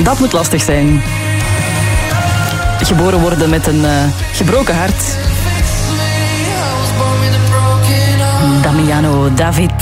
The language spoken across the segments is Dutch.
Dat moet lastig zijn. Geboren worden met een gebroken hart. Damiano David.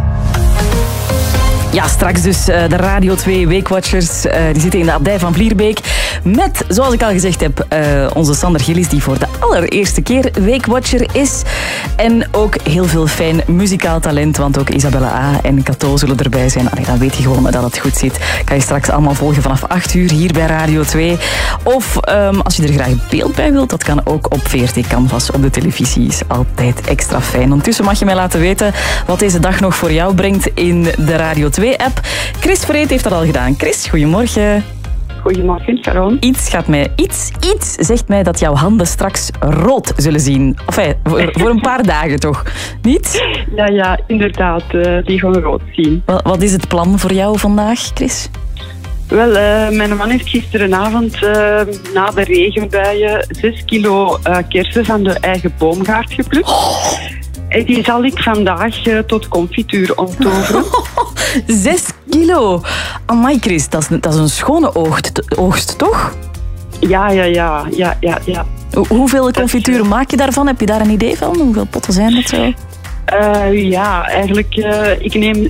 Ja, straks dus de Radio 2 Weekwatchers. Die zitten in de Abdij van Vlierbeek. Met, zoals ik al gezegd heb, onze Sander Gillis, die voor de allereerste keer Weekwatcher is. En ook heel veel fijn muzikaal talent, want ook Isabella A. en Cato zullen erbij zijn. Allee, dan weet je gewoon dat het goed zit. Kan je straks allemaal volgen vanaf 8 uur hier bij Radio 2. Of als je er graag beeld bij wilt, dat kan ook op VRT Canvas op de televisie. Is altijd extra fijn. Ondertussen mag je mij laten weten wat deze dag nog voor jou brengt in de Radio 2-app. Chris Vreet heeft dat al gedaan. Chris, goedemorgen. Goedemorgen, Sharon. Iets zegt mij dat jouw handen straks rood zullen zien. Enfin, voor een paar dagen toch? Niet? Ja, inderdaad. Die gaan rood zien. Wat is het plan voor jou vandaag, Chris? Wel, mijn man heeft gisterenavond na de regenbuien 6 kilo kersen van de eigen boomgaard geplukt. En die zal ik vandaag tot confituur omtoveren. 6 kilo? Amai, Chris, dat is een schone oogst, toch? Ja. Hoeveel confituur maak je daarvan? Heb je daar een idee van? Hoeveel potten zijn dat zo? Eigenlijk, ik neem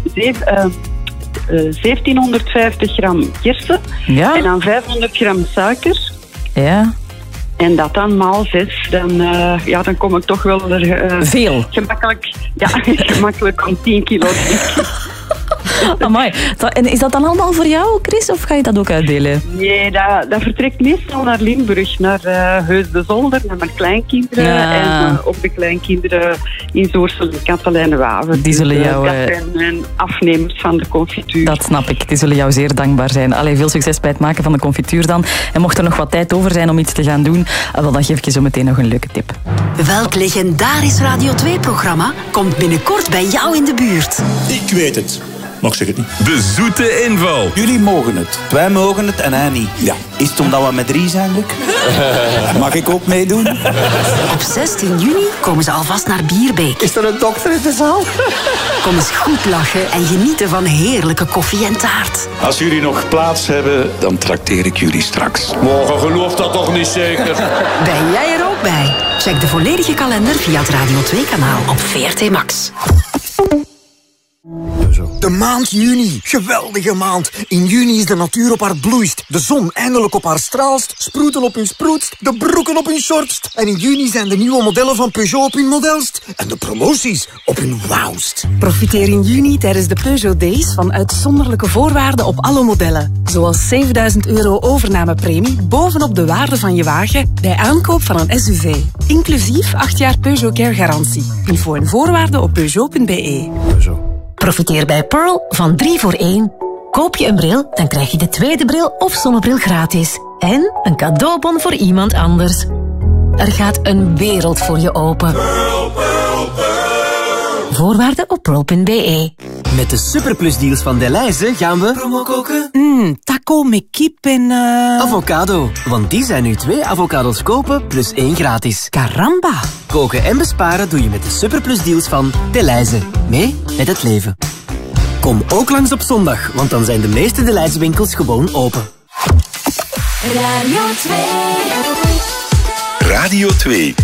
1750 gram kersen en dan 500 gram suiker. Ja. En dat dan maal 6, dan kom ik toch wel er... Veel? Gemakkelijk om 10 kilo. Amai. En is dat dan allemaal voor jou, Chris, of ga je dat ook uitdelen? Nee, dat vertrekt meestal naar Limburg, naar Heus de Zolder, naar mijn kleinkinderen. Ja. En ook de kleinkinderen in Zoorsel en Katelijne-Waver. Die zullen jou... Dat zijn mijn afnemers van de confituur. Dat snap ik. Die zullen jou zeer dankbaar zijn. Allee, veel succes bij het maken van de confituur dan. En mocht er nog wat tijd over zijn om iets te gaan doen, dan geef ik je zo meteen nog een leuke tip. Welk legendarisch Radio 2-programma komt binnenkort bij jou in de buurt? Ik weet het. Maar ik zeg het niet. De zoete inval. Jullie mogen het. Wij mogen het en hij niet. Ja. Is het omdat we met 3 zijn, Luc? Mag ik ook meedoen? Op 16 juni komen ze alvast naar Bierbeek. Is er een dokter in de zaal? Kom eens goed lachen en genieten van heerlijke koffie en taart. Als jullie nog plaats hebben, dan trakteer ik jullie straks. Morgen gelooft dat toch niet zeker? Ben jij er ook bij? Check de volledige kalender via het Radio 2-kanaal op VRT Max. De maand juni. Geweldige maand. In juni is de natuur op haar bloeist. De zon eindelijk op haar straalst. Sproeten op hun sproetst. De broeken op hun shortst. En in juni zijn de nieuwe modellen van Peugeot op hun modelst. En de promoties op hun wauwst. Profiteer in juni tijdens de Peugeot Days van uitzonderlijke voorwaarden op alle modellen. Zoals €7.000 overnamepremie bovenop de waarde van je wagen bij aankoop van een SUV. Inclusief 8 jaar Peugeot Care garantie. Info en voorwaarden op Peugeot.be. Profiteer bij Pearl van 3 voor 1. Koop je een bril, dan krijg je de tweede bril of zonnebril gratis. En een cadeaubon voor iemand anders. Er gaat een wereld voor je open. Pearl, Pearl, Pearl. Voorwaarden op pearl.be. Met de superplusdeals van Delhaize gaan we... Promo koken? Taco met kip en... Avocado. Want die zijn nu 2 avocados kopen plus 1 gratis. Caramba. Koken en besparen doe je met de superplusdeals van Delhaize. Mee met het leven. Kom ook langs op zondag, want dan zijn de meeste Delhaize winkels gewoon open. Radio 2. Radio 2.